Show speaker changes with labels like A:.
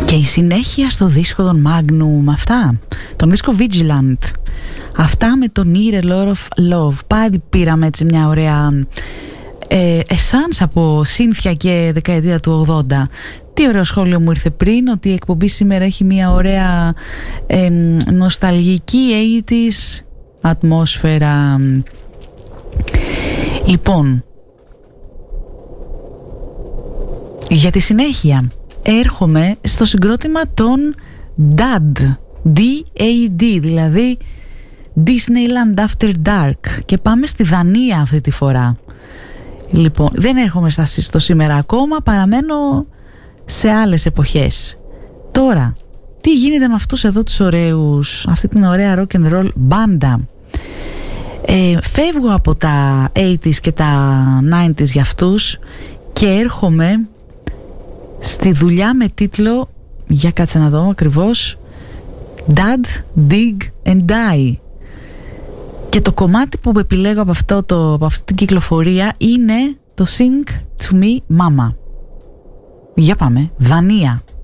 A: Και η συνέχεια στο δίσκο των Magnum, αυτά, τον δίσκο Vigilant, αυτά με τον Need a Lot of Love. Πάλι πήραμε έτσι μια ωραία essence από σύνθια και δεκαετία του 80. Τι ωραίο σχόλιο μου ήρθε πριν, ότι η εκπομπή σήμερα έχει μια ωραία νοσταλγική 80's ατμόσφαιρα. Λοιπόν, για τη συνέχεια έρχομαι στο συγκρότημα των DAD, D-A-D, δηλαδή Disneyland After Dark, και πάμε στη Δανία αυτή τη φορά. Λοιπόν, δεν έρχομαι στο σήμερα ακόμα, παραμένω σε άλλες εποχές. Τώρα, τι γίνεται με αυτούς εδώ τους ωραίους, αυτή την ωραία rock and roll μπάντα? Φεύγω από τα 80's και τα 90's για αυτούς και έρχομαι στη δουλειά με τίτλο, για κάτσε να δω ακριβώς, Dad, Dig and Die. Και το κομμάτι που επιλέγω από αυτή την κυκλοφορία είναι το Sing to Me Mama. Για πάμε, Δανία.